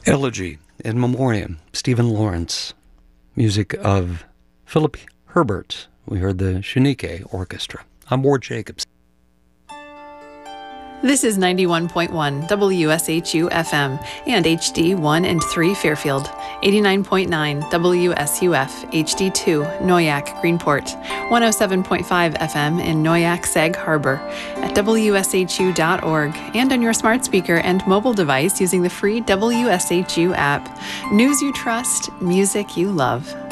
Elegy in Memoriam, Stephen Lawrence. Music of Philip Herbert. We heard the Shanike Orchestra. I'm Ward Jacobs. This is 91.1 WSHU FM and HD 1 and 3 Fairfield, 89.9 WSUF HD 2 Noyak Greenport, 107.5 FM in Noyak Sag Harbor, at WSHU.org, and on your smart speaker and mobile device using the free WSHU app. News you trust, music you love.